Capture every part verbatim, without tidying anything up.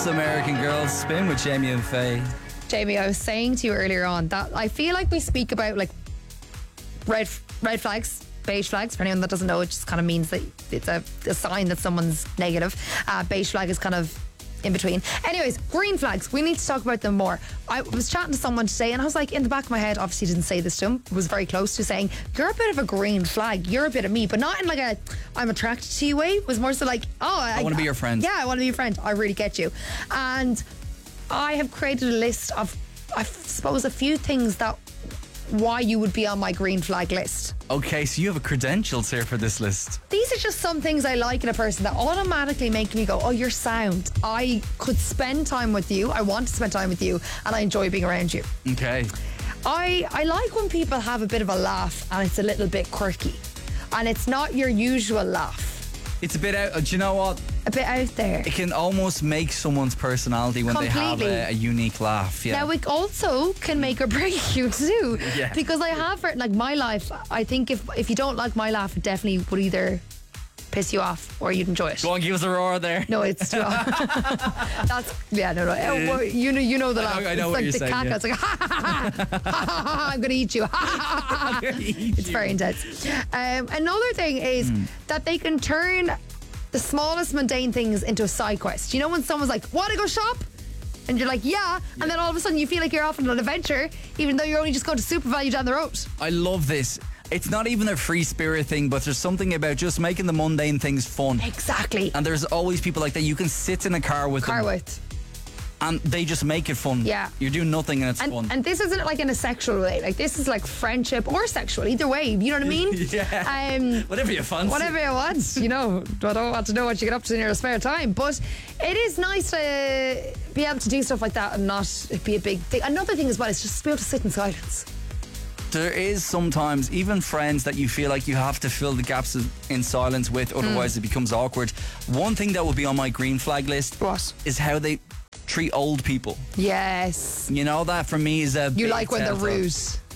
This American Girls, Spin with Jamie and Faye. Jamie, I was saying to you earlier on that I feel like we speak about like red red flags, beige flags. For anyone that doesn't know, it just kind of means that it's a, a sign that someone's negative. Uh, beige flag is kind of in between. Anyways, green flags. We need to talk about them more. I was chatting to someone today and I was like, in the back of my head, obviously didn't say this to him, was very close to saying, you're a bit of a green flag. You're a bit of me, but not in like a I'm attracted to you way. It was more so like, oh, I, I want to be your friend. Yeah, I want to be your friend. I really get you. And I have created a list of, I suppose, a few things that why you would be on my green flag list. Okay, so you have a credentials here for this list. These are just some things I like in a person that automatically make me go, oh, you're sound. I could spend time with you. I want to spend time with you and I enjoy being around you. Okay. I, I like when people have a bit of a laugh and it's a little bit quirky. And it's not your usual laugh. It's a bit out, uh, do you know what? A bit out there. It can almost make someone's personality when Completely. they have a, a unique laugh. Yeah. Now, it also can make or break you too. Yeah. Because I have, heard, like my life, I think if if you don't like my laugh, it definitely would either piss you off or you'd enjoy it. Go on, give us a roar there. No, it's too That's, yeah, no, no. Uh, well, you know you know the laugh. I know, I know it's what like you're the saying, caca. yeah. It's like, ha ha ha ha ha ha ha, I'm going to eat you. Ha ha ha ha. It's very intense. Um, another thing is mm. that they can turn the smallest mundane things into a side quest. You know when someone's like, want to go shop? And you're like, yeah. And then all of a sudden you feel like you're off on an adventure, even though you're only just going to Super Value down the road. I love this. It's not even a free spirit thing, but there's something about just making the mundane things fun. Exactly. And there's always people like that. You can sit in a car with car them. with. And they just make it fun. Yeah. You're doing nothing and it's and, fun. And this isn't like in a sexual way. Like this is like friendship or sexual. Either way. You know what I mean? Yeah. Um, whatever you fancy. Whatever you want. You know, I don't want to know what you get up to in your spare time. But it is nice to be able to do stuff like that and not be a big thing. Another thing as well is just be able to sit in silence. There is sometimes even friends that you feel like you have to fill the gaps in silence with, otherwise mm. it becomes awkward. One thing that would be on my green flag list what? is how they treat old people. Yes. You know, that for me is a You big like when they're rude.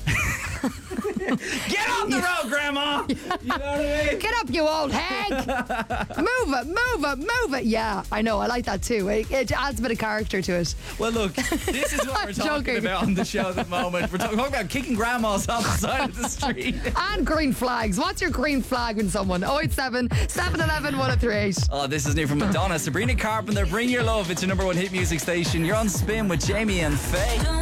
Get off the road, Grandma! You know what I mean? Get up, you old hag! Move it, move it, move it. Yeah, I know, I like that too. It, it adds a bit of character to it. Well, look, this is what we're talking joking. about on the show at the moment. We're talking about kicking grandmas off the side of the street. And green flags. What's your green flag in someone? oh eight seven, seven one one, one oh three eight. Oh, this is new from Madonna. Sabrina Carpenter, Bring Your Love. It's your number one hit music station. You're on Spin with Jamie and Faye.